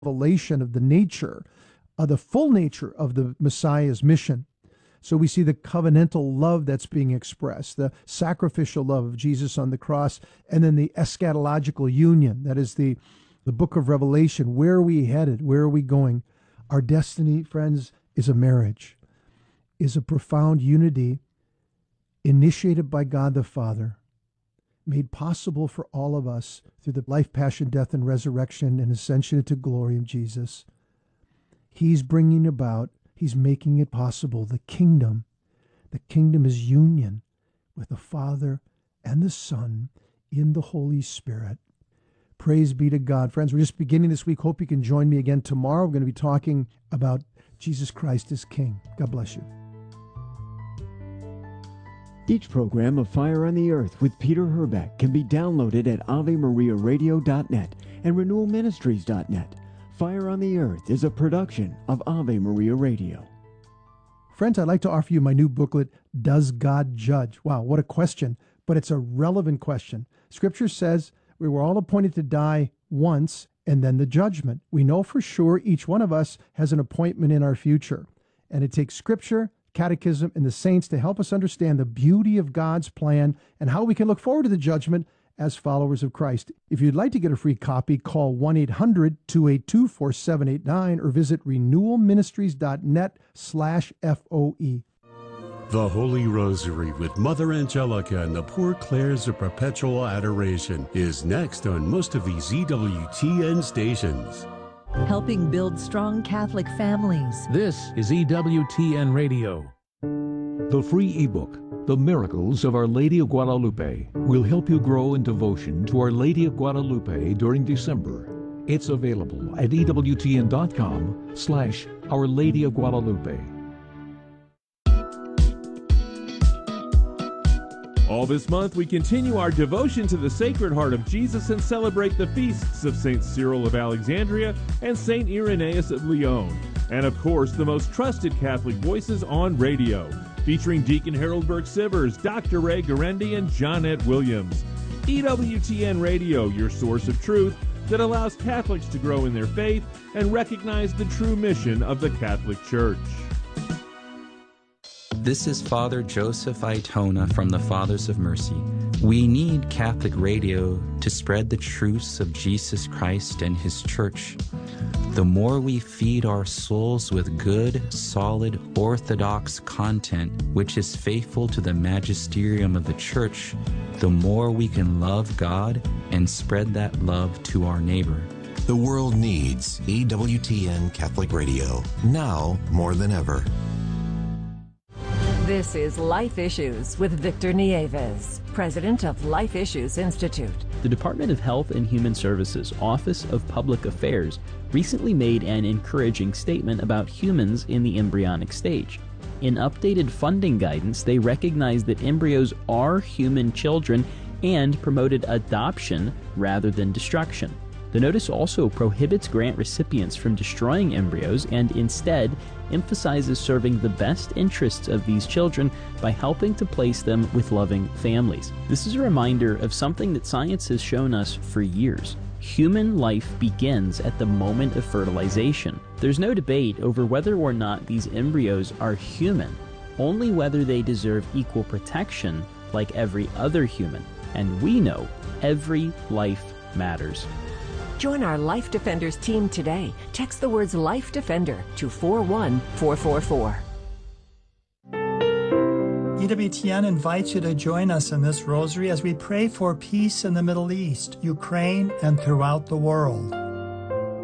revelation of the nature, the full nature of the Messiah's mission. So we see the covenantal love that's being expressed, the sacrificial love of Jesus on the cross, and then the eschatological union. That is the book of Revelation. Where are we headed? Where are we going? Our destiny, friends, is a marriage, is a profound unity initiated by God the Father, made possible for all of us through the life, passion, death, and resurrection and ascension into glory of Jesus. He's bringing about, he's making it possible, the kingdom. The kingdom is union with the Father and the Son in the Holy Spirit. Praise be to God. Friends, we're just beginning this week. Hope you can join me again tomorrow. We're going to be talking about Jesus Christ as King. God bless you. Each program of Fire on the Earth with Peter Herbeck can be downloaded at AveMariaRadio.net and RenewalMinistries.net. Fire on the Earth is a production of Ave Maria Radio. Friends, I'd like to offer you my new booklet, Does God Judge? Wow, what a question, but it's a relevant question. Scripture says we were all appointed to die once and then the judgment. We know for sure each one of us has an appointment in our future, and it takes Scripture, Catechism, and the saints to help us understand the beauty of God's plan and how we can look forward to the judgment as followers of Christ. If you'd like to get a free copy, call 1-800-282-4789 or visit renewalministries.net/FOE. The Holy Rosary with Mother Angelica and the Poor Clares of Perpetual Adoration is next on most of these EWTN stations. Helping build strong Catholic families. This is EWTN Radio. The free ebook, The Miracles of Our Lady of Guadalupe, will help you grow in devotion to Our Lady of Guadalupe during December. It's available at EWTN.com/Our Lady of Guadalupe. All this month, we continue our devotion to the Sacred Heart of Jesus and celebrate the feasts of St. Cyril of Alexandria and St. Irenaeus of Lyon. And of course, the most trusted Catholic voices on radio, featuring Deacon Harold Burke-Sivers, Dr. Ray Garendi, and Johnette Williams. EWTN Radio, your source of truth that allows Catholics to grow in their faith and recognize the true mission of the Catholic Church. This is Father Joseph Aitona from the Fathers of Mercy. We need Catholic radio to spread the truths of Jesus Christ and His Church. The more we feed our souls with good, solid, orthodox content, which is faithful to the magisterium of the Church, the more we can love God and spread that love to our neighbor. The world needs EWTN Catholic Radio, now more than ever. This is Life Issues with Victor Nieves, president of Life Issues Institute. The Department of Health and Human Services Office of Public Affairs recently made an encouraging statement about humans in the embryonic stage. In updated funding guidance, they recognized that embryos are human children and promoted adoption rather than destruction. The notice also prohibits grant recipients from destroying embryos and instead emphasizes serving the best interests of these children by helping to place them with loving families. This is a reminder of something that science has shown us for years. Human life begins at the moment of fertilization. There's no debate over whether or not these embryos are human, only whether they deserve equal protection like every other human. And we know every life matters. Join our Life Defenders team today. Text the words Life Defender to 41444. EWTN invites you to join us in this rosary as we pray for peace in the Middle East, Ukraine, and throughout the world.